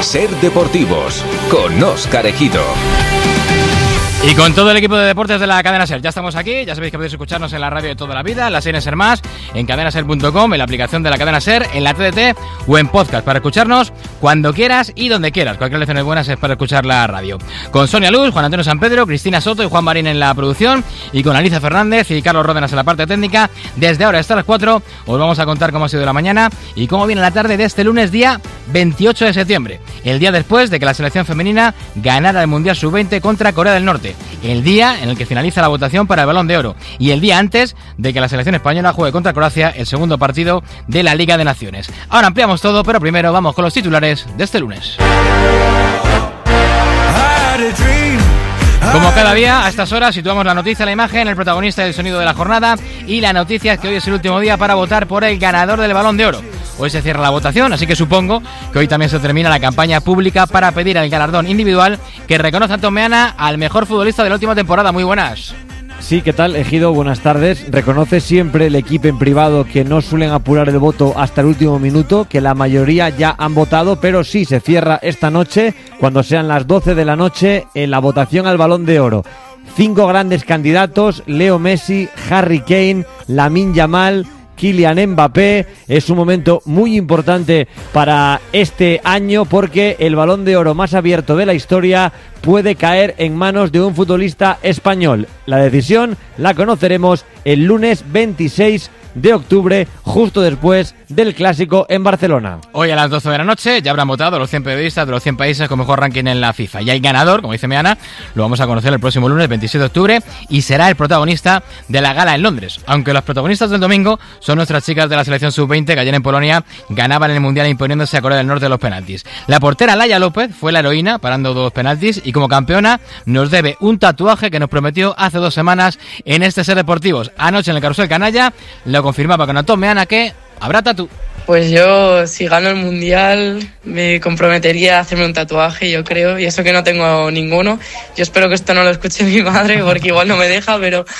Ser Deportivos, con Óscar Ejido. Y con todo el equipo de deportes de la cadena SER, ya estamos aquí. Ya sabéis que podéis escucharnos en la radio de toda la vida, en la SER Más, en cadenaser.com, en la aplicación de la cadena SER, en la TDT o en podcast, para escucharnos cuando quieras y donde quieras. Cualquier lección es buena es para escuchar la radio. Con Sonia Luz, Juan Antonio San Pedro, Cristina Soto y Juan Marín en la producción, y con Alicia Fernández y Carlos Ródenas en la parte técnica. Desde ahora hasta las 4 os vamos a contar cómo ha sido la mañana y cómo viene la tarde de este lunes, día 28 de septiembre, el día después de que la selección femenina ganara el Mundial Sub-20 contra Corea del Norte, el día en el que finaliza la votación para el Balón de Oro y el día antes de que la selección española juegue contra Croacia el segundo partido de la Liga de Naciones. Ahora ampliamos todo, pero primero vamos con los titulares de este lunes. Como cada día, a estas horas situamos la noticia, la imagen, el protagonista y el sonido de la jornada, y la noticia es que hoy es el último día para votar por el ganador del Balón de Oro. Hoy se cierra la votación, así que supongo que hoy también se termina la campaña pública para pedir el galardón individual que reconoce a Tomeana al mejor futbolista de la última temporada. Muy buenas. Sí, ¿qué tal, Ejido? Buenas tardes. Reconoce siempre el equipo en privado que no suelen apurar el voto hasta el último minuto, que la mayoría ya han votado, pero sí se cierra esta noche, cuando sean las 12 de la noche, en la votación al Balón de Oro. 5 grandes candidatos: Leo Messi, Harry Kane, Lamine Yamal, Kylian Mbappé. Es un momento muy importante para este año porque el Balón de Oro más abierto de la historia puede caer en manos de un futbolista español. La decisión la conoceremos el lunes 26 de octubre, justo después del Clásico en Barcelona. Hoy a las 12 de la noche ya habrán votado los 100 periodistas de los 100 países con mejor ranking en la FIFA. Y el ganador, como dice Meana, lo vamos a conocer el próximo lunes 27 de octubre y será el protagonista de la gala en Londres. Aunque los protagonistas del domingo son nuestras chicas de la selección sub-20 que ayer en Polonia ganaban el Mundial imponiéndose a Corea del Norte de los penaltis. La portera Laia López fue la heroína parando 2 penaltis y como campeona nos debe un tatuaje que nos prometió hace 2 semanas en este Ser Deportivos. Anoche en el Carrusel Canalla lo confirmaba con Antón Meana que habrá tatú. Pues yo, si gano el Mundial, me comprometería a hacerme un tatuaje, yo creo, y eso que no tengo ninguno. Yo espero que esto no lo escuche mi madre, porque igual no me deja,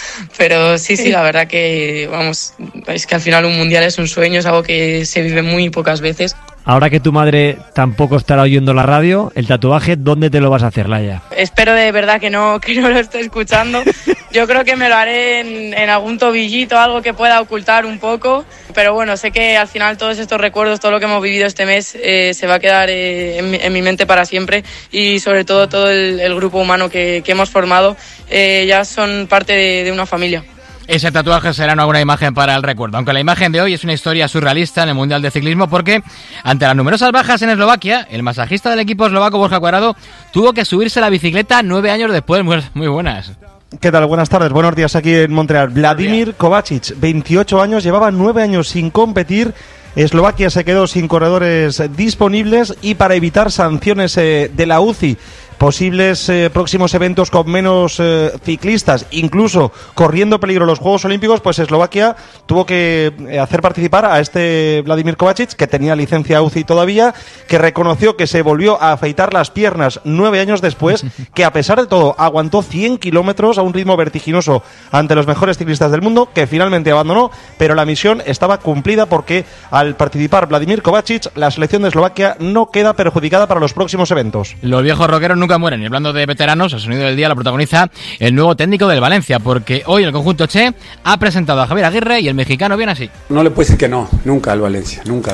pero sí, la verdad que, vamos, es que al final un Mundial es un sueño, es algo que se vive muy pocas veces. Ahora que tu madre tampoco estará oyendo la radio, el tatuaje, ¿dónde te lo vas a hacer, Laia? Espero de verdad que no lo esté escuchando. Yo creo que me lo haré en algún tobillito, algo que pueda ocultar un poco. Pero bueno, sé que al final todos estos recuerdos, todo lo que hemos vivido este mes, se va a quedar en mi mente para siempre. Y sobre todo el grupo humano que hemos formado, ya son parte de una familia. Ese tatuaje será una buena imagen para el recuerdo, aunque la imagen de hoy es una historia surrealista en el Mundial de Ciclismo porque ante las numerosas bajas en Eslovaquia, el masajista del equipo eslovaco Borja Cuadrado tuvo que subirse a la bicicleta 9 años después. Muy buenas. ¿Qué tal? Buenas tardes, buenos días aquí en Montreal. Vladimir Kovačič, 28 años, llevaba 9 años sin competir. Eslovaquia se quedó sin corredores disponibles y para evitar sanciones de la UCI, posibles próximos eventos con menos ciclistas, incluso corriendo peligro los Juegos Olímpicos, pues Eslovaquia tuvo que hacer participar a este Vladimir Kovačič, que tenía licencia UCI todavía, que reconoció que se volvió a afeitar las piernas 9 años después, que a pesar de todo aguantó 100 kilómetros a un ritmo vertiginoso ante los mejores ciclistas del mundo, que finalmente abandonó, pero la misión estaba cumplida porque al participar Vladimir Kovačič, la selección de Eslovaquia no queda perjudicada para los próximos eventos. Los viejos rockeros nunca mueren. Y hablando de veteranos, el sonido del día lo protagoniza el nuevo técnico del Valencia, porque hoy el conjunto Che ha presentado a Javier Aguirre y el mexicano viene así. No le puede decir que no, nunca al Valencia, nunca.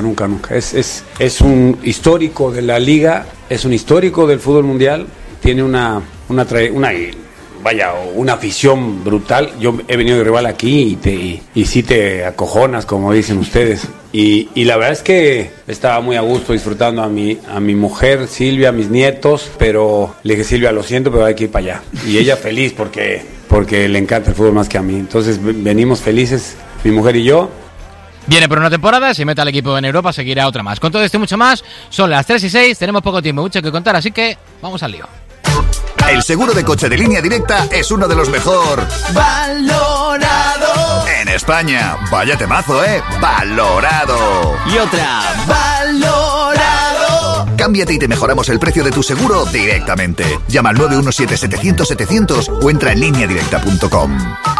Es un histórico de la liga, es un histórico del fútbol mundial, tiene una afición brutal. Yo he venido de rival aquí y sí te acojonas, como dicen ustedes. Y la verdad es que estaba muy a gusto disfrutando a mi mujer Silvia, a mis nietos, pero le dije: Silvia, lo siento, pero hay que ir para allá. Y ella feliz porque le encanta el fútbol más que a mí. Entonces venimos felices, mi mujer y yo. Viene por una temporada, si mete al equipo en Europa seguirá otra más. Con todo esto y mucho más, son las 3:06, tenemos poco tiempo, mucho que contar, así que vamos al lío. El seguro de coche de Línea Directa es uno de los mejor valorados en España. Vaya temazo, ¿eh? Valorado. Y otra, valorado. Cámbiate y te mejoramos el precio de tu seguro directamente. Llama al 917-700-700 o entra en lineadirecta.com.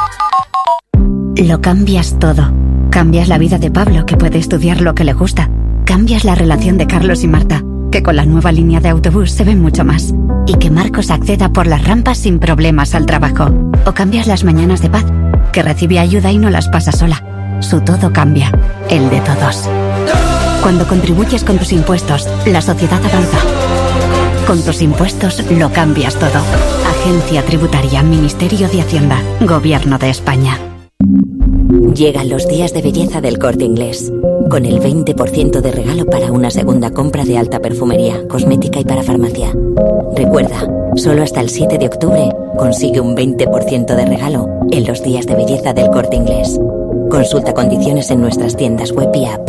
Lo cambias todo. Cambias la vida de Pablo, que puede estudiar lo que le gusta. Cambias la relación de Carlos y Marta. que con la nueva línea de autobús se ve mucho más. Y que Marcos acceda por las rampas sin problemas al trabajo. O cambias las mañanas de Paz, que recibe ayuda y no las pasa sola. Su todo cambia, el de todos. Cuando contribuyes con tus impuestos, la sociedad avanza. Con tus impuestos lo cambias todo. Agencia Tributaria, Ministerio de Hacienda, Gobierno de España. Llegan los días de belleza del Corte Inglés, con el 20% de regalo para una segunda compra de alta perfumería, cosmética y para farmacia. Recuerda, solo hasta el 7 de octubre consigue un 20% de regalo en los días de belleza del Corte Inglés. Consulta condiciones en nuestras tiendas web y app.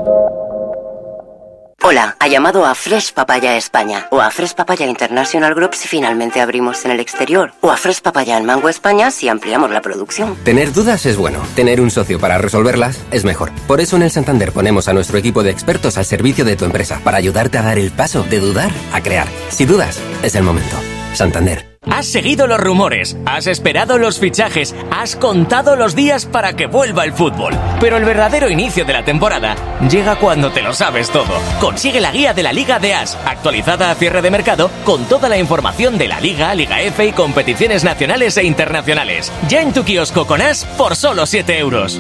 Hola, ha llamado a Fresh Papaya España o a Fresh Papaya International Group si finalmente abrimos en el exterior o a Fresh Papaya en Mango España si ampliamos la producción. Tener dudas es bueno, tener un socio para resolverlas es mejor. Por eso en el Santander ponemos a nuestro equipo de expertos al servicio de tu empresa para ayudarte a dar el paso de dudar a crear. Si dudas, es el momento. Santander. Has seguido los rumores, has esperado los fichajes, has contado los días para que vuelva el fútbol. Pero el verdadero inicio de la temporada llega cuando te lo sabes todo. Consigue la guía de la Liga de As, actualizada a cierre de mercado, con toda la información de la Liga, Liga F y competiciones nacionales e internacionales. Ya en tu kiosco con As por solo 7 euros.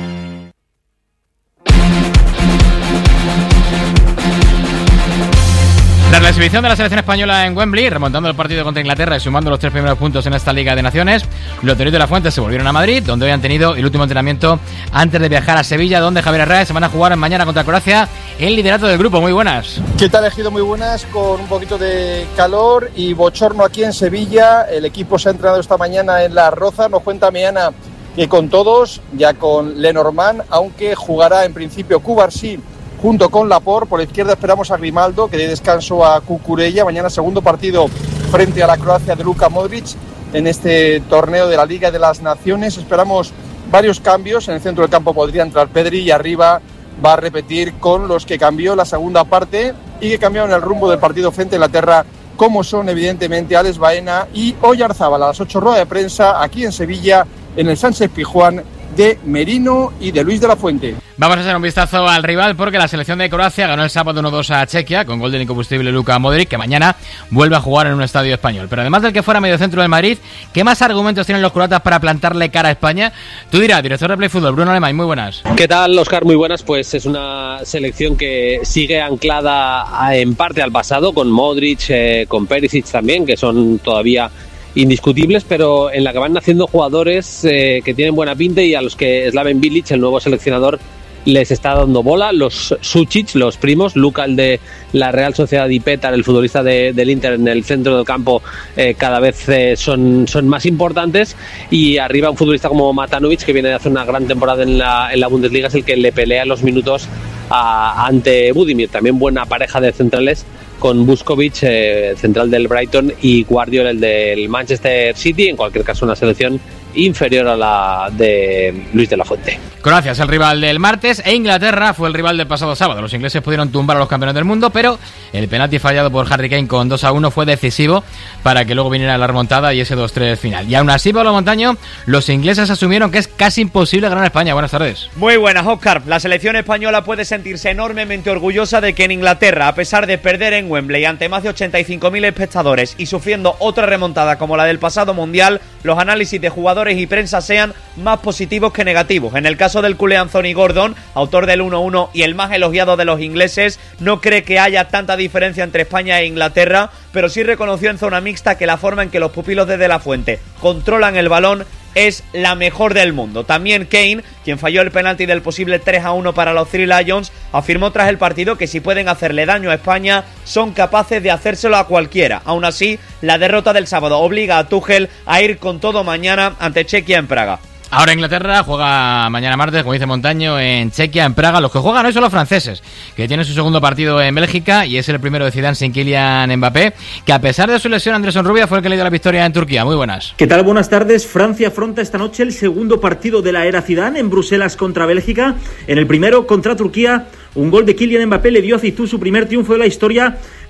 Tras la exhibición de la selección española en Wembley, remontando el partido contra Inglaterra y sumando los 3 primeros puntos en esta Liga de Naciones, los de la Fuente se volvieron a Madrid, donde hoy han tenido el último entrenamiento antes de viajar a Sevilla, donde Javier Arraez se van a jugar mañana contra Croacia el liderato del grupo. Muy buenas. ¿Qué tal, Ejido? Muy buenas, con un poquito de calor y bochorno aquí en Sevilla. El equipo se ha entrenado esta mañana en La Roza. Nos cuenta Meana que con todos, ya con Lenormand, aunque jugará en principio Cubarsí junto con Laporte. Por la izquierda esperamos a Grimaldo, que dé descanso a Cucurella. Mañana segundo partido frente a la Croacia de Luka Modric en este torneo de la Liga de las Naciones. Esperamos varios cambios. En el centro del campo podría entrar Pedri y arriba va a repetir con los que cambió la segunda parte y que cambiaron el rumbo del partido frente a Inglaterra, como son evidentemente Alex Baena y Oyarzábal. A las 8, rueda de prensa aquí en Sevilla, en el Sánchez Pizjuán, de Merino y de Luis de la Fuente. Vamos a hacer un vistazo al rival porque la selección de Croacia ganó el sábado 1-2 a Chequia con gol del incombustible Luka Modric, que mañana vuelve a jugar en un estadio español. Pero además del que fuera mediocentro del Madrid, ¿qué más argumentos tienen los croatas para plantarle cara a España? Tú dirás, director de Play Fútbol, Bruno Alemán, muy buenas. ¿Qué tal, Óscar? Muy buenas. Pues es una selección que sigue anclada en parte al pasado, con Modric, con Perisic también, que son todavía indiscutibles, pero en la que van naciendo jugadores que tienen buena pinta y a los que Slaven Bilic, el nuevo seleccionador, les está dando bola. Los Sučić, los primos, Luka, el de la Real Sociedad, y Petar, el futbolista del Inter, en el centro del campo, cada vez son más importantes, y arriba un futbolista como Matanovic, que viene de hacer una gran temporada en la Bundesliga, es el que le pelea los minutos ante Budimir. También buena pareja de centrales con Vuskovic, central del Brighton, y Guardiola, el del Manchester City. En cualquier caso, una selección inferior a la de Luis de la Fuente. Croacia es el rival del martes e Inglaterra fue el rival del pasado sábado. Los ingleses pudieron tumbar a los campeones del mundo, pero el penalti fallado por Harry Kane con 2-1 fue decisivo para que luego viniera la remontada y ese 2-3 final. Y aún así, Pablo Montaño, los ingleses asumieron que es casi imposible ganar a España. Buenas tardes. Muy buenas, Óscar. La selección española puede sentirse enormemente orgullosa de que en Inglaterra, a pesar de perder en Wembley ante más de 85.000 espectadores y sufriendo otra remontada como la del pasado Mundial, los análisis de jugadores y prensa sean más positivos que negativos. En el caso del culé Anthony Gordon, autor del 1-1 y el más elogiado de los ingleses, no cree que haya tanta diferencia entre España e Inglaterra, pero sí reconoció en zona mixta que la forma en que los pupilos de la Fuente controlan el balón es la mejor del mundo. También Kane, quien falló el penalti del posible 3-1 para los Three Lions, afirmó tras el partido que si pueden hacerle daño a España, son capaces de hacérselo a cualquiera. Aún así, la derrota del sábado obliga a Tuchel a ir con todo mañana ante Chequia en Praga. Ahora Inglaterra juega mañana martes, como dice Montaño, en Chequia, en Praga. Los que juegan hoy son los franceses, que tienen su segundo partido en Bélgica y es el primero de Zidane sin Kylian Mbappé, que a pesar de su lesión, Andrés Onrubia fue el que le dio la victoria en Turquía. Muy buenas. ¿Qué tal? Buenas tardes. Francia afronta esta noche el segundo partido de la era Zidane en Bruselas contra Bélgica. En el primero, contra Turquía, un gol de Kylian Mbappé le dio a Zizou su primer triunfo de la historia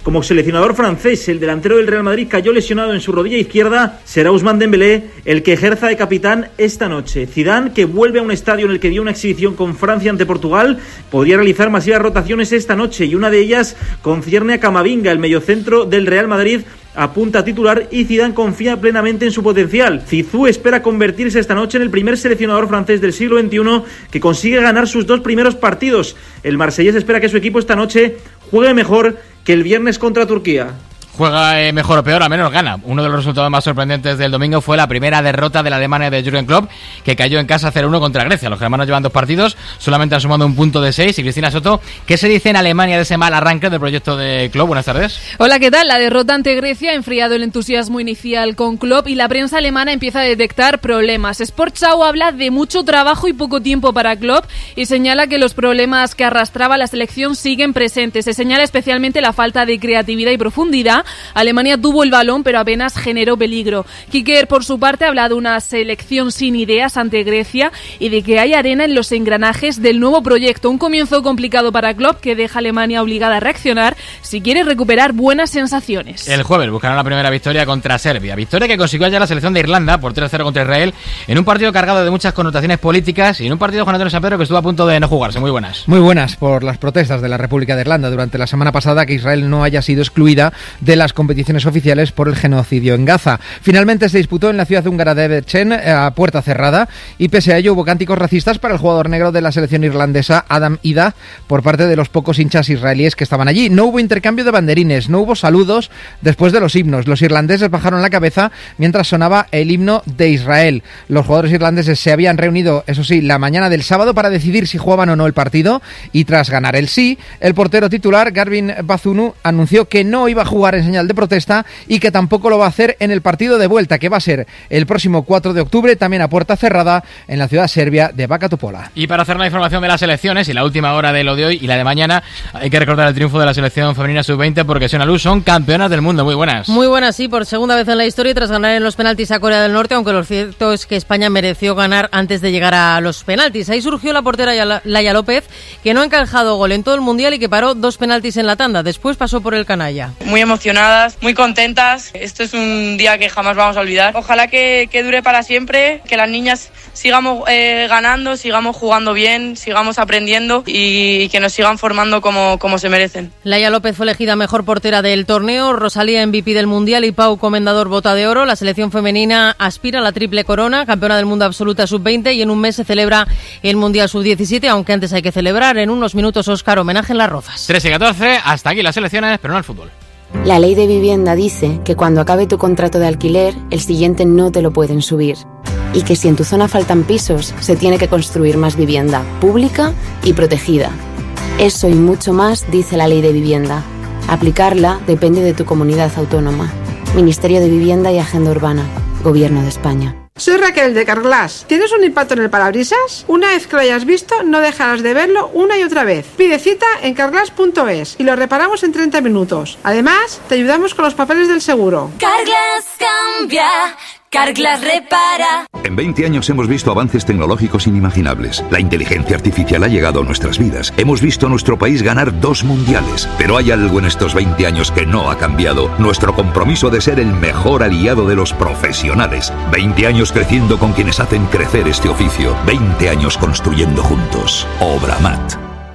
Como seleccionador francés, el delantero del Real Madrid cayó lesionado en su rodilla izquierda. Será Ousmane Dembélé el que ejerza de capitán esta noche. Zidane, que vuelve a un estadio en el que dio una exhibición con Francia ante Portugal, podría realizar masivas rotaciones esta noche, y una de ellas concierne a Camavinga, el mediocentro del Real Madrid, apunta a titular, y Zidane confía plenamente en su potencial. Zizou espera convertirse esta noche en el primer seleccionador francés del siglo XXI que consigue ganar sus 2 primeros partidos. El marsellés espera que su equipo esta noche juegue mejor que el viernes contra Turquía. Juega mejor o peor, al menos gana. Uno de los resultados más sorprendentes del domingo fue la primera derrota de la Alemania de Jürgen Klopp, que cayó en casa 0-1 contra Grecia. Los germanos llevan 2 partidos, solamente han sumado un punto de 6. Y Cristina Soto, ¿qué se dice en Alemania de ese mal arranque del proyecto de Klopp? Buenas tardes. Hola, ¿qué tal? La derrota ante Grecia ha enfriado el entusiasmo inicial con Klopp y la prensa alemana empieza a detectar problemas. Sportschau habla de mucho trabajo y poco tiempo para Klopp y señala que los problemas que arrastraba la selección siguen presentes. Se señala especialmente la falta de creatividad y profundidad. Alemania tuvo el balón, pero apenas generó peligro. Kicker, por su parte, habla de una selección sin ideas ante Grecia y de que hay arena en los engranajes del nuevo proyecto. Un comienzo complicado para Klopp, que deja a Alemania obligada a reaccionar si quiere recuperar buenas sensaciones. El jueves buscarán la primera victoria contra Serbia. Victoria que consiguió ayer la selección de Irlanda por 3-0 contra Israel, en un partido cargado de muchas connotaciones políticas y en un partido, Juan Antonio San Pedro, que estuvo a punto de no jugarse. Muy buenas. Muy buenas por las protestas de la República de Irlanda durante la semana pasada que Israel no haya sido excluida de las competiciones oficiales por el genocidio en Gaza. Finalmente se disputó en la ciudad húngara de Debrecen a puerta cerrada y pese a ello hubo cánticos racistas para el jugador negro de la selección irlandesa Adam Ida por parte de los pocos hinchas israelíes que estaban allí. No hubo intercambio de banderines, no hubo saludos después de los himnos. Los irlandeses bajaron la cabeza mientras sonaba el himno de Israel. Los jugadores irlandeses se habían reunido, eso sí, la mañana del sábado para decidir si jugaban o no el partido y tras ganar el sí, el portero titular Garvin Bazunu anunció que no iba a jugar en señal de protesta y que tampoco lo va a hacer en el partido de vuelta, que va a ser el próximo 4 de octubre, también a puerta cerrada, en la ciudad serbia de Baka Topola. Y para hacer la información de las selecciones y la última hora de lo de hoy y la de mañana, hay que recordar el triunfo de la selección femenina sub-20 porque Siona Luz son campeonas del mundo. Muy buenas. Muy buenas, sí, por segunda vez en la historia tras ganar en los penaltis a Corea del Norte, aunque lo cierto es que España mereció ganar antes de llegar a los penaltis. Ahí surgió la portera Laia López, que no ha encajado gol en todo el Mundial y que paró 2 penaltis en la tanda. Después pasó por el canalla. Muy emocionadas, muy contentas. Esto es un día que jamás vamos a olvidar. Ojalá que dure para siempre, que las niñas sigamos ganando, sigamos jugando bien, sigamos aprendiendo y que nos sigan formando como se merecen. Laia López fue elegida mejor portera del torneo, Rosalía MVP del Mundial y Pau Comendador bota de oro. La selección femenina aspira a la triple corona, campeona del mundo absoluta sub-20 y en un mes se celebra el Mundial sub-17, aunque antes hay que celebrar en unos minutos, Óscar, homenaje en Las Rozas. 13-14, hasta aquí las selecciones, pero no el fútbol. La ley de vivienda dice que cuando acabe tu contrato de alquiler, el siguiente no te lo pueden subir. Y que si en tu zona faltan pisos, se tiene que construir más vivienda pública y protegida. Eso y mucho más dice la ley de vivienda. Aplicarla depende de tu comunidad autónoma. Ministerio de Vivienda y Agenda Urbana. Gobierno de España. Soy Raquel de Carglass. ¿Tienes un impacto en el parabrisas? Una vez que lo hayas visto, no dejarás de verlo una y otra vez. Pide cita en carglass.es y lo reparamos en 30 minutos. Además, te ayudamos con los papeles del seguro. Carglass cambia, Carglass repara. En 20 años hemos visto avances tecnológicos inimaginables. La inteligencia artificial ha llegado a nuestras vidas. Hemos visto a nuestro país ganar 2 mundiales. Pero hay algo en estos 20 años que no ha cambiado. Nuestro compromiso de ser el mejor aliado de los profesionales. 20 años creciendo con quienes hacen crecer este oficio. 20 años construyendo juntos. Obramat.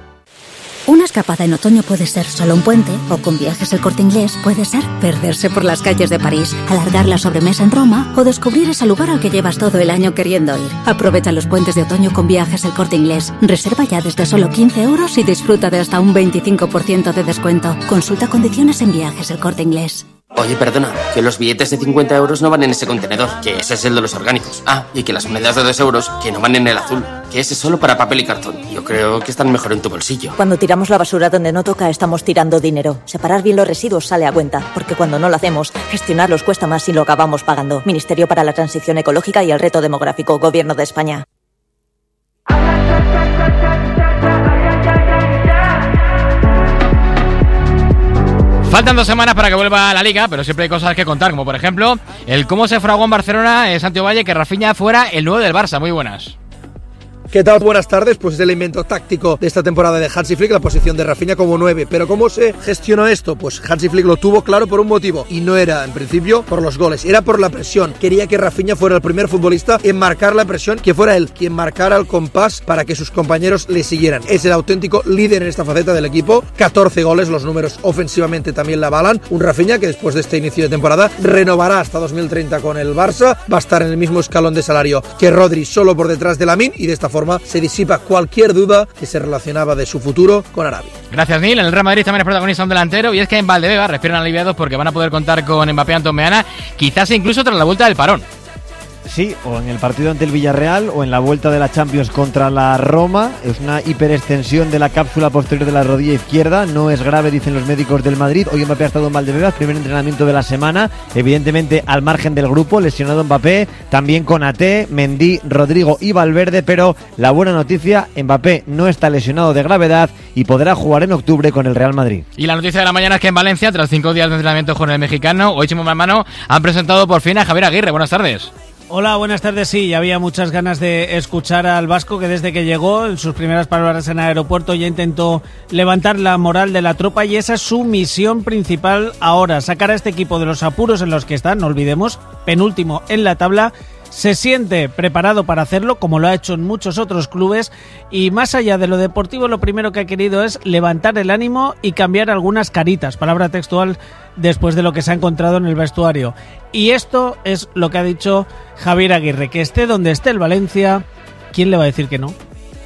Una escapada en otoño puede ser solo un puente, o con Viajes El Corte Inglés puede ser perderse por las calles de París, alargar la sobremesa en Roma o descubrir ese lugar al que llevas todo el año queriendo ir. Aprovecha los puentes de otoño con Viajes El Corte Inglés. Reserva ya desde solo 15 euros y disfruta de hasta un 25% de descuento. Consulta condiciones en Viajes El Corte Inglés. Oye, perdona, que los billetes de 50 euros no van en ese contenedor, que ese es el de los orgánicos. Ah, y que las monedas de 2 euros, que no van en el azul, que ese es solo para papel y cartón. Yo creo que están mejor en tu bolsillo. Cuando tiramos la basura donde no toca, estamos tirando dinero. Separar bien los residuos sale a cuenta, porque cuando no lo hacemos, gestionarlos cuesta más y lo acabamos pagando. Ministerio para la Transición Ecológica y el Reto Demográfico, Gobierno de España. Faltan 2 semanas para que vuelva a la Liga, pero siempre hay cosas que contar, como por ejemplo, el cómo se fraguó en Barcelona Santi Valle que Rafinha fuera el 9 del Barça. Muy buenas. ¿Qué tal? Buenas tardes. Pues es el invento táctico de esta temporada de Hansi Flick, la posición de Rafinha como 9. Pero ¿cómo se gestionó esto? Pues Hansi Flick lo tuvo claro por un motivo, y no era en principio por los goles, era por la presión. Quería que Rafinha fuera el primer futbolista en marcar la presión, que fuera él quien marcara el compás para que sus compañeros le siguieran. Es el auténtico líder en esta faceta del equipo. 14 goles, los números ofensivamente también la avalan. Un Rafinha que después de este inicio de temporada renovará hasta 2030 con el Barça, va a estar en el mismo escalón de salario que Rodri, solo por detrás de Lamine, y de esta forma se disipa cualquier duda que se relacionaba de su futuro con Arabia. Gracias, Neil. En el Real Madrid también es protagonista un delantero, y es que en Valdebeba respiran aliviados porque van a poder contar con Mbappé, Antón Meana, quizás incluso tras la vuelta del parón. Sí, o en el partido ante el Villarreal o en la vuelta de la Champions contra la Roma. Es una hiperextensión de la cápsula posterior de la rodilla izquierda. No es grave, dicen los médicos del Madrid. Hoy Mbappé ha estado en Valdebeba, primer entrenamiento de la semana. Evidentemente al margen del grupo, lesionado Mbappé, también con Ate, Mendy, Rodrigo y Valverde. Pero la buena noticia, Mbappé no está lesionado de gravedad y podrá jugar en octubre con el Real Madrid. Y la noticia de la mañana es que en Valencia, tras 5 días de entrenamiento con el mexicano, hoy Chimo Mano han presentado por fin a Javier Aguirre. Buenas tardes. Hola, buenas tardes. Sí, ya había muchas ganas de escuchar al vasco, que desde que llegó, en sus primeras palabras en el aeropuerto, ya intentó levantar la moral de la tropa, y esa es su misión principal ahora, sacar a este equipo de los apuros en los que están, no olvidemos, penúltimo en la tabla. Se siente preparado para hacerlo, como lo ha hecho en muchos otros clubes, y más allá de lo deportivo, lo primero que ha querido es levantar el ánimo y cambiar algunas caritas, palabra textual, después de lo que se ha encontrado en el vestuario. Y esto es lo que ha dicho Javier Aguirre, que esté donde esté el Valencia, ¿quién le va a decir que no?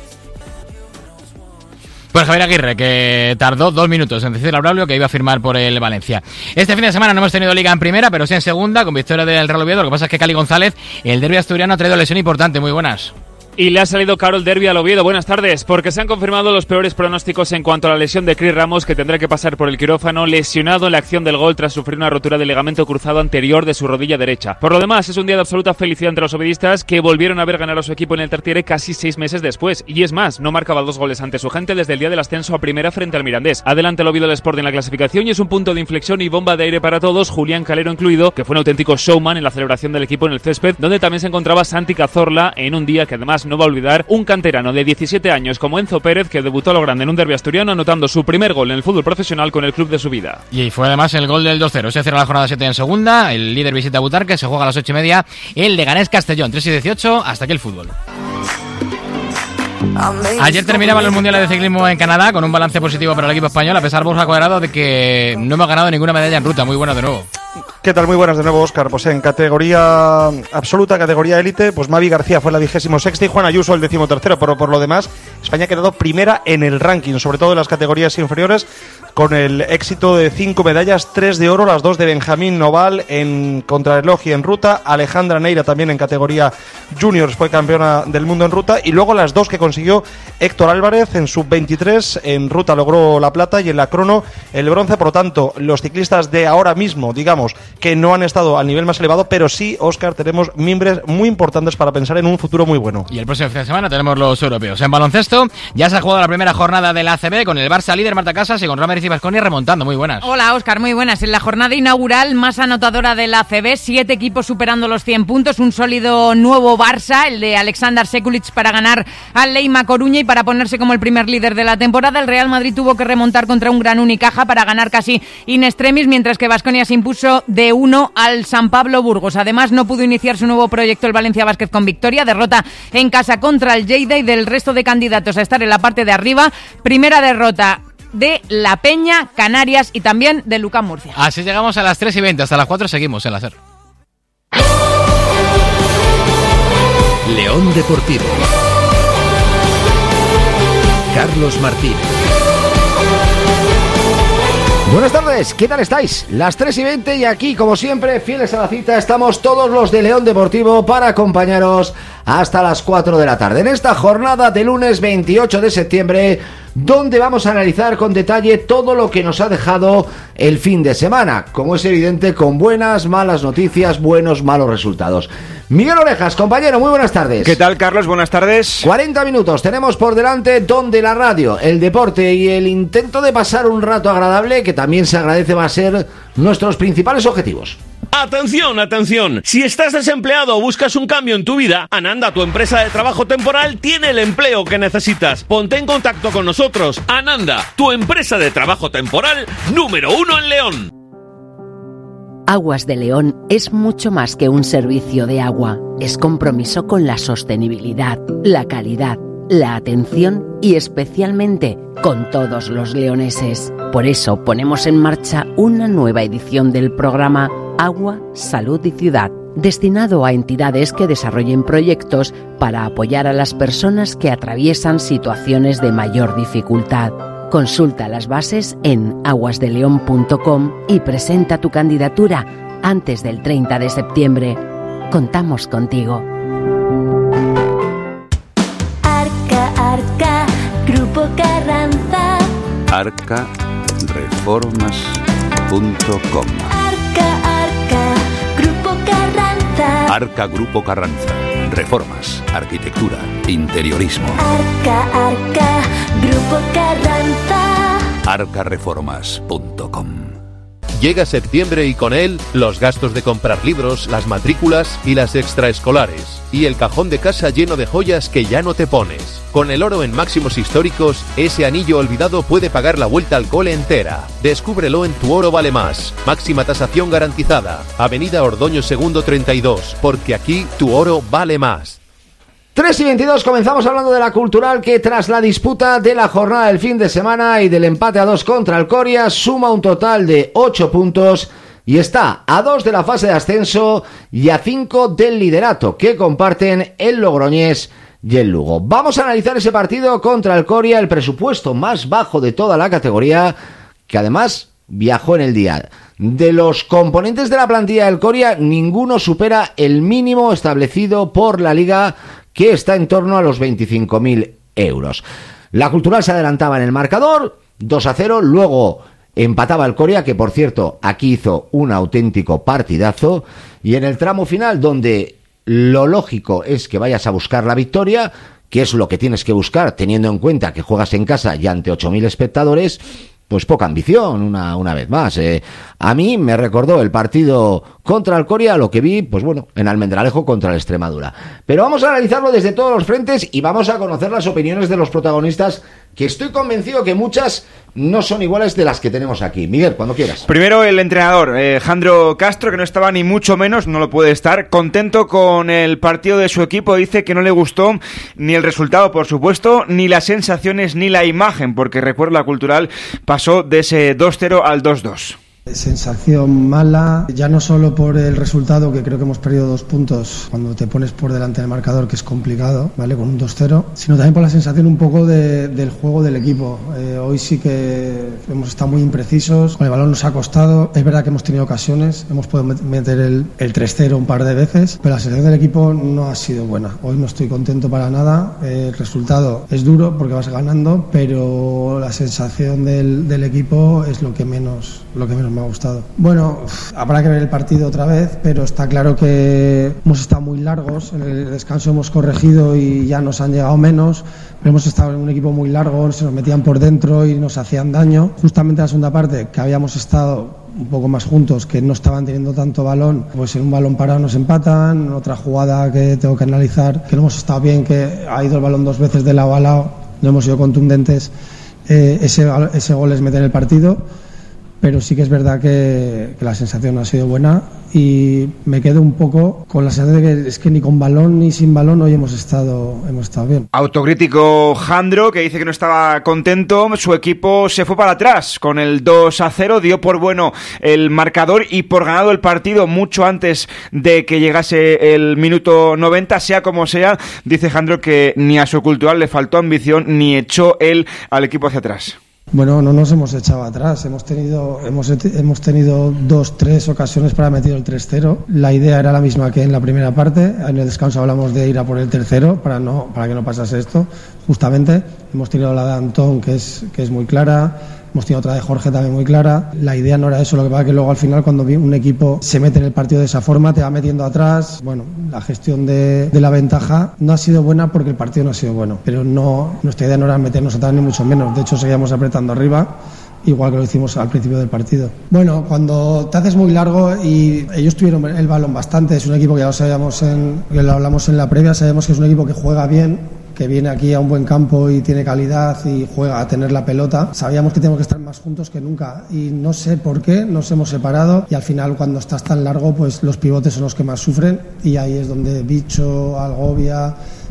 Pues Javier Aguirre, que tardó 2 minutos en decirle a Braulio que iba a firmar por el Valencia. Este fin de semana no hemos tenido liga en primera, pero sí en segunda, con victoria del Real Oviedo. Lo que pasa es que Cali González, el derbi asturiano, ha traído lesión importante. Muy buenas. Y le ha salido caro el derbi al Oviedo. Buenas tardes, porque se han confirmado los peores pronósticos en cuanto a la lesión de Cris Ramos, que tendrá que pasar por el quirófano, lesionado en la acción del gol tras sufrir una rotura del ligamento cruzado anterior de su rodilla derecha. Por lo demás, es un día de absoluta felicidad entre los ovidistas, que volvieron a ver ganar a su equipo en el Tartiere casi 6 meses después. Y es más, no marcaba 2 goles ante su gente desde el día del ascenso a primera frente al Mirandés. Adelante el Oviedo del Sport en la clasificación, y es un punto de inflexión y bomba de aire para todos, Julián Calero incluido, que fue un auténtico showman en la celebración del equipo en el césped, donde también se encontraba Santi Cazorla, en un día que además no va a olvidar un canterano de 17 años como Enzo Pérez, que debutó a lo grande en un derbi asturiano, anotando su primer gol en el fútbol profesional con el club de su vida. Y fue además el gol del 2-0. Se cierra la jornada 7 en segunda. El líder visita Butarque, se juega a las 8:30. El Leganés Castellón, 3-18. Hasta aquí el fútbol. Ayer terminaban los mundiales de ciclismo en Canadá con un balance positivo para el equipo español, a pesar, Borja Cuadrado, de que no hemos ganado ninguna medalla en ruta. Muy bueno de nuevo. ¿Qué tal? Muy buenas de nuevo, Óscar. Pues en categoría absoluta, categoría élite, pues Mavi García fue la 26ª y Juan Ayuso el 13º, pero por lo demás España ha quedado primera en el ranking, sobre todo en las categorías inferiores, con el éxito de 5 medallas, 3 de oro, las 2 de Benjamín Noval en contrarreloj y en ruta, Alejandra Neira también en categoría juniors fue campeona del mundo en ruta, y luego las 2 que consiguió Héctor Álvarez en sub-23, en ruta logró la plata y en la crono el bronce. Por lo tanto, los ciclistas de ahora mismo, digamos, que no han estado al nivel más elevado, pero sí, Óscar, tenemos mimbres muy importantes para pensar en un futuro muy bueno. Y el próximo fin de semana tenemos los europeos. En baloncesto ya se ha jugado la primera jornada del ACB con el Barça líder, Marta Casas, y con Real Madrid y Baskonia remontando. Muy buenas. Hola, Óscar, muy buenas. En la jornada inaugural más anotadora del ACB, 7 equipos superando los 100 puntos, un sólido nuevo Barça, el de Alexander Sekulic, para ganar al Leima Coruña y para ponerse como el primer líder de la temporada. El Real Madrid tuvo que remontar contra un gran Unicaja para ganar casi in extremis, mientras que Baskonia se impuso de 1 al San Pablo Burgos. Además, no pudo iniciar su nuevo proyecto el Valencia Basket con victoria, derrota en casa contra el Lleida, y del resto de candidatos a estar en la parte de arriba, primera derrota de La Peña, Canarias y también de Lucán Murcia. Así llegamos a las 3:20, hasta las 4 seguimos en la SER. León Deportivo. Carlos Martínez. Buenas tardes, ¿qué tal estáis? Las 3:20 y aquí, como siempre, fieles a la cita, estamos todos los de León Deportivo para acompañaros hasta las 4 de la tarde. En esta jornada de lunes 28 de septiembre, donde vamos a analizar con detalle todo lo que nos ha dejado el fin de semana, como es evidente, con buenas, malas noticias, buenos, malos resultados. Miguel Orejas, compañero, muy buenas tardes. ¿Qué tal, Carlos? Buenas tardes. 40 minutos tenemos por delante, donde la radio, el deporte y el intento de pasar un rato agradable, que también se agradece, va a ser nuestros principales objetivos. Atención, atención. Si estás desempleado o buscas un cambio en tu vida, Ananda, tu empresa de trabajo temporal, tiene el empleo que necesitas. Ponte en contacto con nosotros. Ananda, tu empresa de trabajo temporal número 1 en León. Aguas de León es mucho más que un servicio de agua. Es compromiso con la sostenibilidad, la calidad, la atención y especialmente con todos los leoneses. Por eso ponemos en marcha una nueva edición del programa Agua, Salud y Ciudad, destinado a entidades que desarrollen proyectos para apoyar a las personas que atraviesan situaciones de mayor dificultad. Consulta las bases en aguasdeleon.com y presenta tu candidatura antes del 30 de septiembre. Contamos contigo. Arca, Grupo Carranza. Arcareformas.com. Arca, Grupo Carranza. Arca Grupo Carranza. Reformas, arquitectura, interiorismo. Arca, Grupo Carranza. Arcareformas.com. Llega septiembre y con él los gastos de comprar libros, las matrículas y las extraescolares. Y el cajón de casa lleno de joyas que ya no te pones. Con el oro en máximos históricos, ese anillo olvidado puede pagar la vuelta al cole entera. Descúbrelo en Tu Oro Vale Más. Máxima tasación garantizada. Avenida Ordoño II 32. Porque aquí tu oro vale más. 3:22, comenzamos hablando de la Cultural, que tras la disputa de la jornada del fin de semana y del empate a 2 contra el Coria, suma un total de 8 puntos y está a 2 de la fase de ascenso y a 5 del liderato que comparten el Logroñés y el Lugo. Vamos a analizar ese partido contra el Coria, el presupuesto más bajo de toda la categoría, que además viajó en el día. De los componentes de la plantilla del Coria, ninguno supera el mínimo establecido por la Liga, que está en torno a los 25.000 euros. La Cultural se adelantaba en el marcador, 2-0, luego empataba el Coria, que por cierto, aquí hizo un auténtico partidazo, y en el tramo final, donde lo lógico es que vayas a buscar la victoria, que es lo que tienes que buscar, teniendo en cuenta que juegas en casa y ante 8.000 espectadores, pues poca ambición, una vez más. A mí me recordó el partido contra el Coria, lo que vi, pues bueno, en Almendralejo contra el Extremadura. Pero vamos a analizarlo desde todos los frentes y vamos a conocer las opiniones de los protagonistas, que estoy convencido que muchas no son iguales de las que tenemos aquí. Miguel, cuando quieras. Primero el entrenador, Jandro Castro, que no estaba ni mucho menos, no lo puede estar, contento con el partido de su equipo. Dice que no le gustó ni el resultado, por supuesto, ni las sensaciones, ni la imagen, porque recuerdo la Cultural pasó de ese 2-0 al 2-2. Sensación mala, ya no solo por el resultado, que creo que hemos perdido 2 puntos cuando te pones por delante del marcador, que es complicado, ¿vale? Con un 2-0, sino también por la sensación un poco del juego del equipo. Hoy sí que hemos estado muy imprecisos, con el balón nos ha costado, es verdad que hemos tenido ocasiones, hemos podido meter el 3-0 un par de veces, pero la sensación del equipo no ha sido buena. Hoy no estoy contento para nada, el resultado es duro porque vas ganando, pero la sensación del equipo es lo que menos me ha gustado. Bueno, habrá que ver el partido otra vez, pero está claro que hemos estado muy largos, en el descanso hemos corregido y ya nos han llegado menos, pero hemos estado en un equipo muy largo, se nos metían por dentro y nos hacían daño. Justamente en la segunda parte, que habíamos estado un poco más juntos, que no estaban teniendo tanto balón, pues en un balón parado nos empatan, en otra jugada que tengo que analizar, que no hemos estado bien, que ha ido el balón 2 veces de lado a lado, no hemos sido contundentes, ese gol les mete en el partido. Pero sí que es verdad que la sensación no ha sido buena y me quedo un poco con la sensación de que es que ni con balón ni sin balón hoy hemos estado bien. Autocrítico Jandro, que dice que no estaba contento, su equipo se fue para atrás con el 2-0, dio por bueno el marcador y por ganado el partido mucho antes de que llegase el minuto 90, sea como sea, dice Jandro que ni a su Cultural le faltó ambición ni echó él al equipo hacia atrás. Bueno, no nos hemos echado atrás, hemos tenido 2-3 ocasiones para meter el 3-0. La idea era la misma que en la primera parte, en el descanso hablamos de ir a por el tercero para que no pasase esto. Justamente hemos tenido la de Antón, que es muy clara, hemos tenido otra de Jorge también muy clara. La idea no era eso, lo que pasa es que luego al final cuando un equipo se mete en el partido de esa forma, te va metiendo atrás. Bueno, la gestión de la ventaja no ha sido buena porque el partido no ha sido bueno, pero no, nuestra idea no era meternos atrás ni mucho menos. De hecho seguíamos apretando arriba, igual que lo hicimos al principio del partido. Bueno, cuando te haces muy largo, y ellos tuvieron el balón bastante, es un equipo que ya lo sabíamos, que lo hablamos en la previa, sabemos que es un equipo que juega bien, que viene aquí a un buen campo y tiene calidad y juega a tener la pelota. Sabíamos que teníamos que estar más juntos que nunca y no sé por qué nos hemos separado, y al final cuando estás tan largo pues los pivotes son los que más sufren, y ahí es donde Bicho, Algovia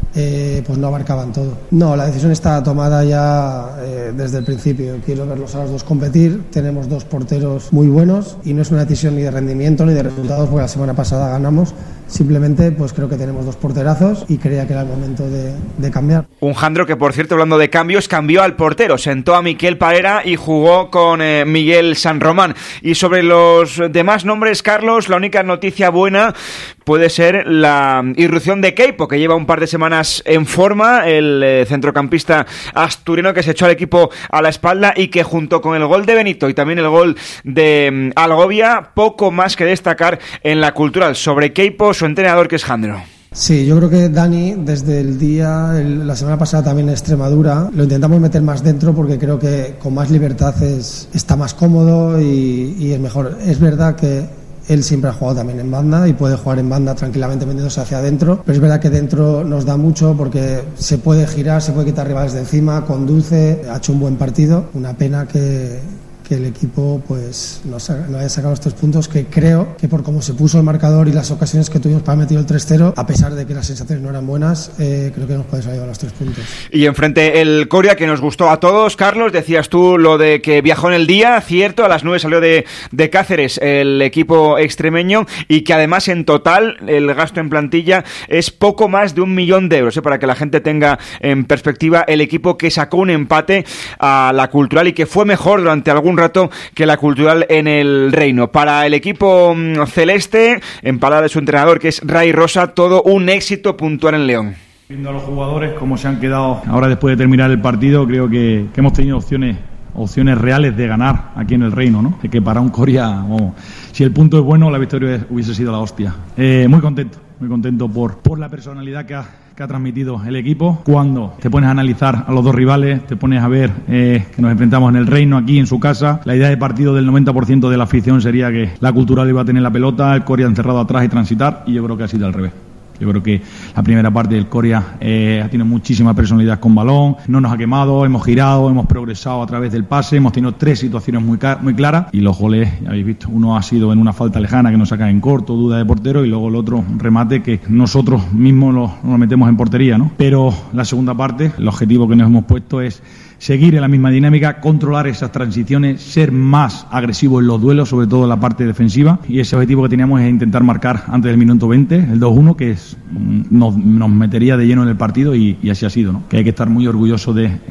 pues no abarcaban todo. No, la decisión está tomada ya desde el principio. Quiero verlos a los dos competir. Tenemos dos porteros muy buenos y no es una decisión ni de rendimiento ni de resultados, porque la semana pasada ganamos. Simplemente pues creo que tenemos dos porterazos y creía que era el momento de cambiar. Un Jandro que, por cierto, hablando de cambios, cambió al portero, sentó a Miquel Parera y jugó con Miguel San Román. Y sobre los demás nombres, Carlos, la única noticia buena puede ser la irrupción de Queipo, que lleva un par de semanas en forma, el centrocampista asturiano que se echó al equipo a la espalda y que, junto con el gol de Benito y también el gol de Algovia, poco más que destacar en la Cultural. Sobre Queipo, su entrenador, que es Jandro. Sí, yo creo que Dani, desde el día, la semana pasada también en Extremadura, lo intentamos meter más dentro porque creo que con más libertad está más cómodo y es mejor. Es verdad que él siempre ha jugado también en banda y puede jugar en banda tranquilamente metiéndose hacia adentro, pero es verdad que dentro nos da mucho porque se puede girar, se puede quitar rivales de encima, conduce, ha hecho un buen partido. Una pena que el equipo pues no haya sacado los 3 puntos, que creo que por cómo se puso el marcador y las ocasiones que tuvimos para meter el 3-0, a pesar de que las sensaciones no eran buenas, creo que nos puede salir a los 3 puntos. Y enfrente el Coria, que nos gustó a todos. Carlos, decías tú lo de que viajó en el día, cierto, a las 9 salió de Cáceres el equipo extremeño, y que además en total el gasto en plantilla es poco más de 1 millón de euros, para que la gente tenga en perspectiva el equipo que sacó un empate a la Cultural y que fue mejor durante algún rato que la Cultural en el Reino. Para el equipo celeste, en palabras de su entrenador, que es Ray Rosa, todo un éxito puntual en León. Viendo a los jugadores cómo se han quedado ahora después de terminar el partido, creo que hemos tenido opciones reales de ganar aquí en el Reino, ¿no? De que para un Coria, vamos, si el punto es bueno, la victoria hubiese sido la hostia. Muy contento por la personalidad que ha transmitido el equipo. Cuando te pones a analizar a los dos rivales, te pones a ver que nos enfrentamos en el Reino, aquí en su casa, la idea de partido del 90% de la afición sería que la Cultural iba a tener la pelota, el Coria encerrado atrás y transitar, y yo creo que ha sido al revés. Yo creo que la primera parte del Coria ha tenido muchísima personalidad con balón, no nos ha quemado, hemos girado, hemos progresado a través del pase, hemos tenido 3 situaciones muy claras, y los goles, ya habéis visto, uno ha sido en una falta lejana que nos saca en corto, duda de portero, y luego el otro, un remate que nosotros mismos lo metemos en portería, ¿no? Pero la segunda parte, el objetivo que nos hemos puesto es seguir en la misma dinámica, controlar esas transiciones, ser más agresivo en los duelos, sobre todo en la parte defensiva, y ese objetivo que teníamos es intentar marcar antes del minuto 20, el 2-1, que nos metería de lleno en el partido, y así ha sido, ¿no? Que hay que estar muy orgulloso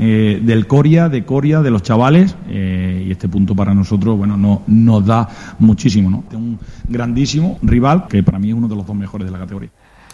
del Coria, de los chavales, y este punto para nosotros, bueno, nos da muchísimo, ¿no? Un grandísimo rival, que para mí es uno de los 2 mejores de la categoría.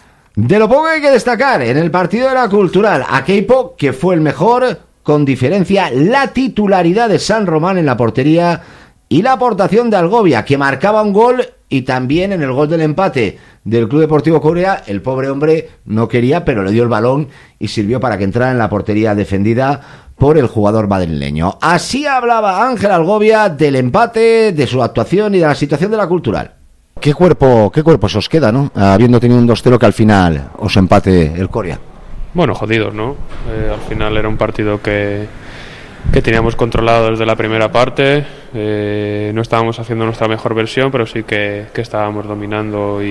De lo poco que hay que destacar en el partido de la Cultural, a Queipo, que fue el mejor, con diferencia, la titularidad de San Román en la portería y la aportación de Algovia, que marcaba un gol, y también en el gol del empate del Club Deportivo Coria, el pobre hombre no quería, pero le dio el balón y sirvió para que entrara en la portería defendida por el jugador madrileño. Así hablaba Ángel Algovia del empate, de su actuación y de la situación de la Cultural. ¿Qué cuerpo se os queda, no? Habiendo tenido un 2-0 que al final os empate el Coria. Bueno, jodidos, ¿no? Al final era un partido que teníamos controlado desde la primera parte. No estábamos haciendo nuestra mejor versión, pero sí que estábamos dominando,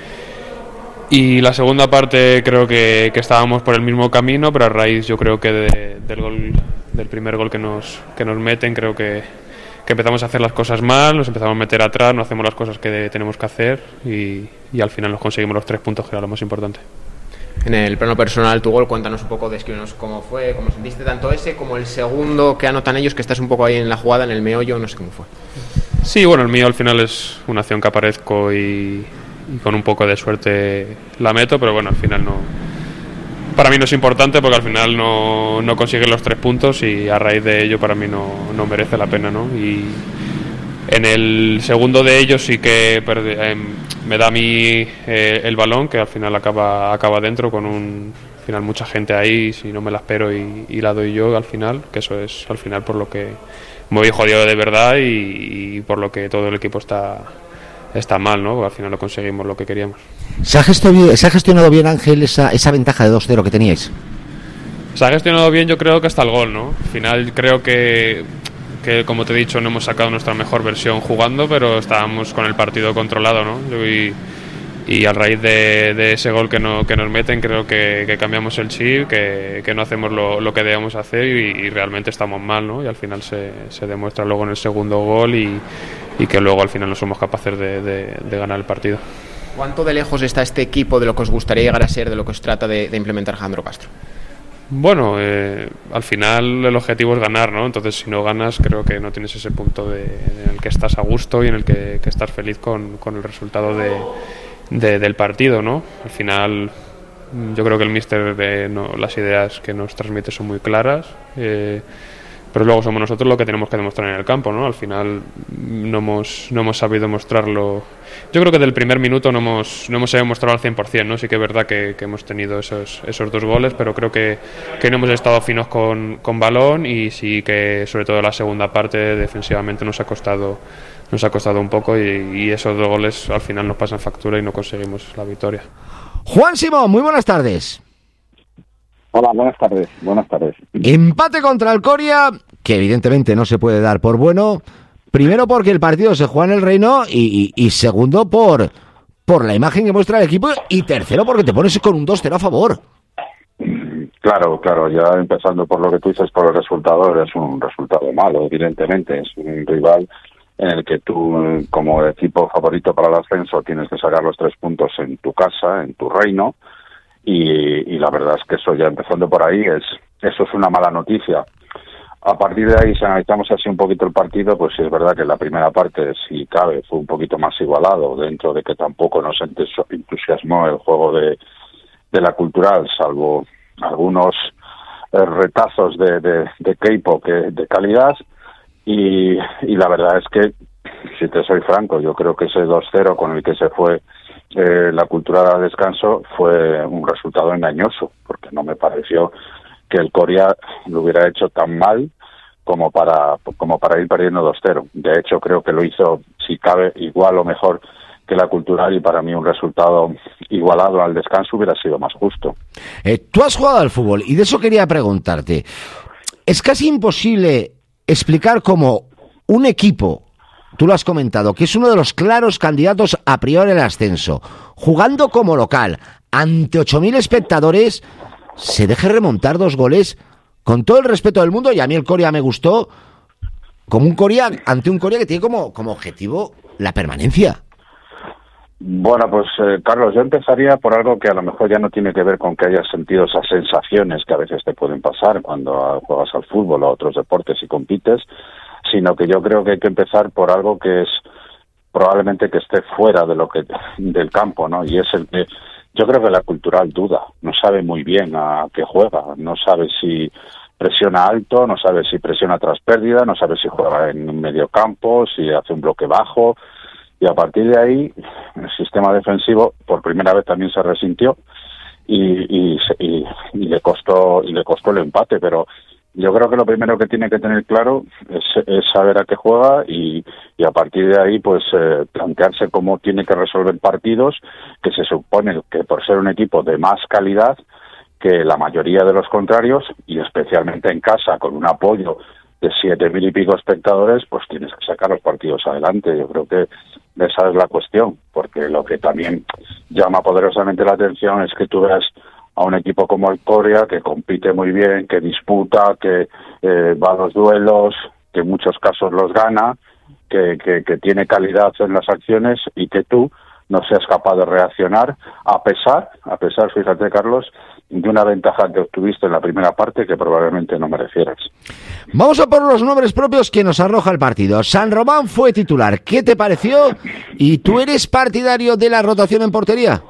y la segunda parte creo que estábamos por el mismo camino, pero a raíz, yo creo que del primer gol que nos meten, creo que empezamos a hacer las cosas mal, nos empezamos a meter atrás, no hacemos las cosas que tenemos que hacer, y al final nos conseguimos los 3 puntos, que era lo más importante. En el plano personal, tu gol, cuéntanos un poco, descríbenos cómo fue, cómo sentiste tanto ese como el segundo que anotan ellos, que estás un poco ahí en la jugada, en el meollo, no sé cómo fue. Sí, bueno, el mío al final es una acción que aparezco y con un poco de suerte la meto, pero bueno, al final no. Para mí no es importante, porque al final no consiguen los 3 puntos, y a raíz de ello para mí no merece la pena, ¿no? Y en el segundo de ellos sí que me da a mí el balón, que al final acaba dentro con un final mucha gente ahí, si no me la espero y la doy yo al final, que eso es al final por lo que me voy jodido de verdad y por lo que todo el equipo está mal, ¿no? Al final no conseguimos lo que queríamos. ¿Se ha gestionado bien, Ángel, esa ventaja de 2-0 que teníais? Se ha gestionado bien, yo creo que hasta el gol, ¿no? Al final creo que como te he dicho, no hemos sacado nuestra mejor versión jugando, pero estábamos con el partido controlado, ¿no? Y a raíz de ese gol que nos meten, creo que cambiamos el chip, que no hacemos lo que debemos hacer y realmente estamos mal, ¿no? Y al final se demuestra luego en el segundo gol y que luego al final no somos capaces de ganar el partido. ¿Cuánto de lejos está este equipo de lo que os gustaría llegar a ser, de lo que os trata de implementar Jandro Castro? Bueno, al final el objetivo es ganar, ¿no? Entonces si no ganas creo que no tienes ese punto en el que estás a gusto y en el que estás feliz con el resultado del partido, ¿no? Al final yo creo que el míster las ideas que nos transmite son muy claras, pero luego somos nosotros lo que tenemos que demostrar en el campo, ¿no? Al final no hemos sabido mostrarlo. Yo creo que del primer minuto no hemos sabido mostrarlo al 100%, ¿no? Sí que es verdad que hemos tenido esos 2 goles, pero creo que no hemos estado finos con balón y sí que sobre todo la segunda parte defensivamente nos ha costado un poco y esos 2 goles al final nos pasan factura y no conseguimos la victoria. Juan Simón, muy buenas tardes. Hola, buenas tardes. Empate contra el Coria, que evidentemente no se puede dar por bueno. Primero porque el partido se juega en el Reino y segundo por la imagen que muestra el equipo y tercero porque te pones con un 2-0 a favor. Claro, ya empezando por lo que tú dices, por el resultado, es un resultado malo, evidentemente. Es un rival en el que tú, como equipo favorito para el ascenso, tienes que sacar los 3 puntos en tu casa, en tu reino. Y la verdad es que eso, ya empezando por ahí, eso es una mala noticia. A partir de ahí, si analizamos así un poquito el partido, pues sí es verdad que la primera parte, si cabe, fue un poquito más igualado, dentro de que tampoco nos entusiasmó el juego de la Cultural, salvo algunos retazos de Keipo de calidad. Y la verdad es que, si te soy franco, yo creo que ese 2-0 con el que se fue la Cultural al descanso fue un resultado engañoso, porque no me pareció que el Coria lo hubiera hecho tan mal como para ir perdiendo 2-0. De hecho, creo que lo hizo, si cabe, igual o mejor que la Cultural, y para mí un resultado igualado al descanso hubiera sido más justo. Tú has jugado al fútbol y de eso quería preguntarte. Es casi imposible explicar cómo un equipo, tú lo has comentado, que es uno de los claros candidatos a priori al ascenso, jugando como local ante 8.000 espectadores, se deje remontar 2 goles, con todo el respeto del mundo. Y a mí el Coria me gustó como un Coria, ante un Coria que tiene como objetivo la permanencia. Bueno, pues Carlos, yo empezaría por algo que a lo mejor ya no tiene que ver con que hayas sentido esas sensaciones que a veces te pueden pasar cuando juegas al fútbol o a otros deportes y compites, sino que yo creo que hay que empezar por algo que es probablemente que esté fuera del campo, ¿no? Y es el que yo creo que la Cultural duda, no sabe muy bien a qué juega, no sabe si presiona alto, no sabe si presiona tras pérdida, no sabe si juega en un medio campo, si hace un bloque bajo, y a partir de ahí el sistema defensivo por primera vez también se resintió y le costó el empate, pero yo creo que lo primero que tiene que tener claro es saber a qué juega y a partir de ahí pues plantearse cómo tiene que resolver partidos, que se supone que por ser un equipo de más calidad que la mayoría de los contrarios, y especialmente en casa con un apoyo de 7.000 y pico espectadores, pues tienes que sacar los partidos adelante. Yo creo que esa es la cuestión, porque lo que también llama poderosamente la atención es que tú veas a un equipo como el Coria, que compite muy bien, que disputa, que va a los duelos, que en muchos casos los gana, que tiene calidad en las acciones, y que tú no seas capaz de reaccionar, a pesar, fíjate, Carlos, de una ventaja que obtuviste en la primera parte que probablemente no merecieras. Vamos a por los nombres propios que nos arroja el partido. San Román fue titular. ¿Qué te pareció? ¿Y tú eres partidario de la rotación en portería?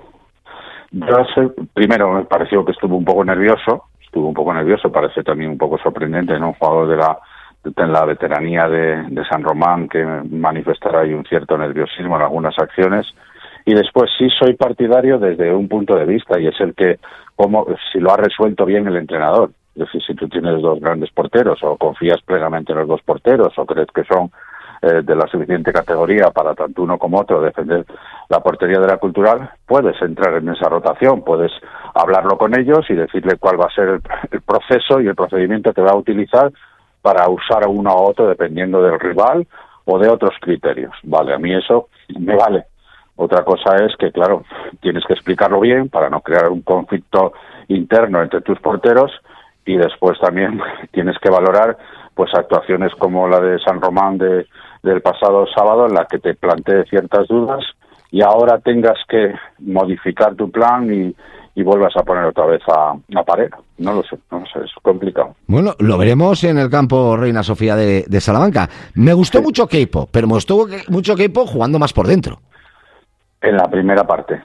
Primero me pareció que estuvo un poco nervioso, parece también un poco sorprendente, ¿no? Un jugador de la veteranía de San Román que manifestará ahí un cierto nerviosismo en algunas acciones. Y después sí soy partidario desde un punto de vista, y es el que si lo ha resuelto bien el entrenador. Es decir, si tú tienes 2 grandes porteros o confías plenamente en los 2 porteros o crees que son de la suficiente categoría para tanto uno como otro defender la portería de la Cultural, puedes entrar en esa rotación, puedes hablarlo con ellos y decirle cuál va a ser el proceso y el procedimiento que va a utilizar para usar a uno u otro dependiendo del rival o de otros criterios. Vale, a mí eso me vale. Otra cosa es que, claro, tienes que explicarlo bien para no crear un conflicto interno entre tus porteros, y después también tienes que valorar pues actuaciones como la de San Román del pasado sábado, en la que te planteé ciertas dudas y ahora tengas que modificar tu plan y vuelvas a poner otra vez a pared. No lo sé, es complicado. Bueno, lo veremos en el campo Reina Sofía de Salamanca. Me gustó mucho Queipo, pero me gustó mucho Queipo jugando más por dentro. En la primera parte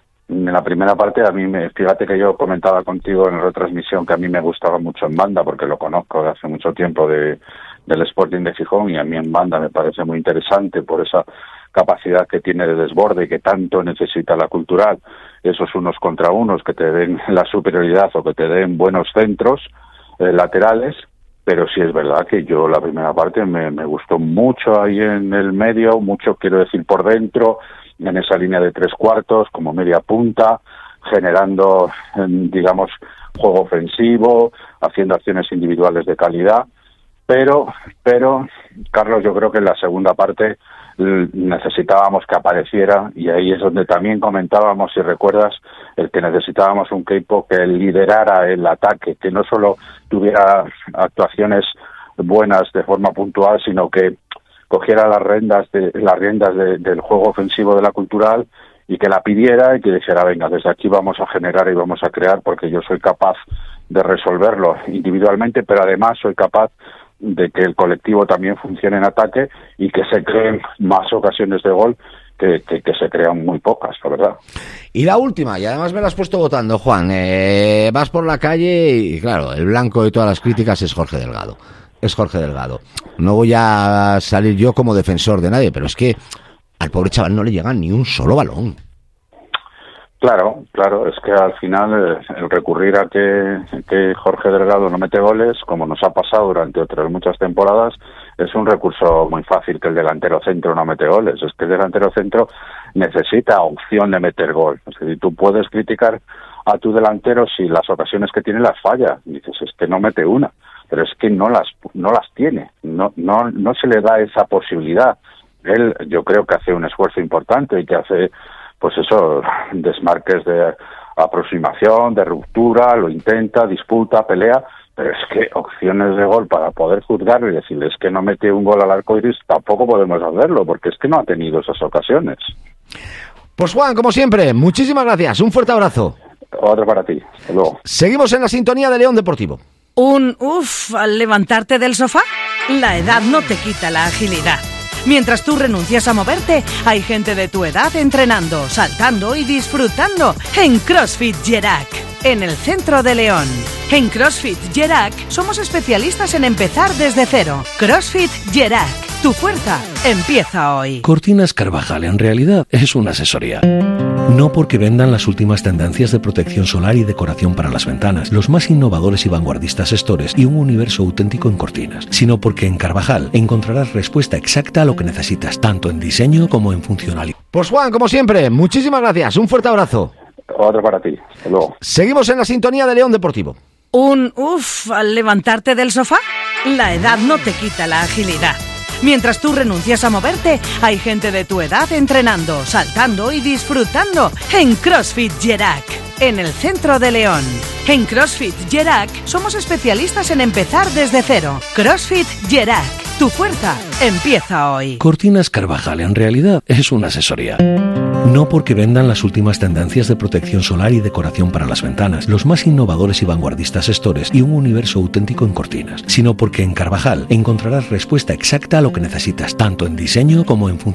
a mí fíjate que yo comentaba contigo en la retransmisión que a mí me gustaba mucho en banda, porque lo conozco de hace mucho tiempo del Sporting de Gijón, y a mí en banda me parece muy interesante por esa capacidad que tiene de desborde y que tanto necesita la Cultural, esos unos contra unos que te den la superioridad o que te den buenos centros laterales. Pero sí es verdad que yo la primera parte me gustó mucho ahí en el medio, mucho quiero decir por dentro, en esa línea de 3/4 como media punta, generando, digamos, juego ofensivo, haciendo acciones individuales de calidad. Pero, Carlos, yo creo que en la segunda parte necesitábamos que apareciera, y ahí es donde también comentábamos, si recuerdas, el que necesitábamos un Queipo que liderara el ataque, que no solo tuviera actuaciones buenas de forma puntual, sino que cogiera las riendas del juego ofensivo de la Cultural y que la pidiera y que dijera, venga, desde aquí vamos a generar y vamos a crear, porque yo soy capaz de resolverlo individualmente, pero además soy capaz de que el colectivo también funcione en ataque y que se creen más ocasiones de gol que se crean muy pocas, la verdad. Y la última, y además me la has puesto votando, Juan, vas por la calle y claro, el blanco de todas las críticas es Jorge Delgado. No voy a salir yo como defensor de nadie, pero es que al pobre chaval no le llega ni un solo balón. Claro, es que al final el recurrir a que Jorge Delgado no mete goles, como nos ha pasado durante otras muchas temporadas, es un recurso muy fácil que el delantero centro no mete goles. Es que el delantero centro necesita opción de meter gol. Es decir, tú puedes criticar a tu delantero si las ocasiones que tiene las falla. Dices, es que no mete una, pero es que no las tiene. No se le da esa posibilidad. Él, yo creo que hace un esfuerzo importante y que hace, pues eso, desmarques de aproximación, de ruptura, lo intenta, disputa, pelea, pero es que opciones de gol para poder juzgarlo y decirles que no mete un gol al arco iris, tampoco podemos hacerlo, porque es que no ha tenido esas ocasiones. Pues Juan, como siempre, muchísimas gracias, un fuerte abrazo. Otro para ti, hasta luego. Seguimos en la sintonía de León Deportivo. Un uff al levantarte del sofá. La edad no te quita la agilidad. Mientras tú renuncias a moverte, hay gente de tu edad entrenando, saltando y disfrutando en CrossFit Gerac, en el centro de León. En CrossFit Gerac somos especialistas en empezar desde cero. CrossFit Gerac, tu fuerza empieza hoy. Cortinas Carvajal en realidad es una asesoría. No porque vendan las últimas tendencias de protección solar y decoración para las ventanas, los más innovadores y vanguardistas stores y un universo auténtico en cortinas, sino porque en Carvajal encontrarás respuesta exacta a lo que necesitas, tanto en diseño como en funcionalidad. Pues Juan, como siempre, muchísimas gracias, un fuerte abrazo. Otro para ti, hasta luego. Seguimos en la sintonía de León Deportivo. Un uff al levantarte del sofá. La edad no te quita la agilidad. Mientras tú renuncias a moverte, hay gente de tu edad entrenando, saltando y disfrutando en CrossFit Gerac, en el centro de León. En CrossFit Gerac somos especialistas en empezar desde cero. CrossFit Gerac, tu fuerza empieza hoy. Cortinas Carvajal en realidad es una asesoría. No porque vendan las últimas tendencias de protección solar y decoración para las ventanas, los más innovadores y vanguardistas stores y un universo auténtico en cortinas, sino porque en Carvajal encontrarás respuesta exacta a lo que necesitas, tanto en diseño como en funcionalidad.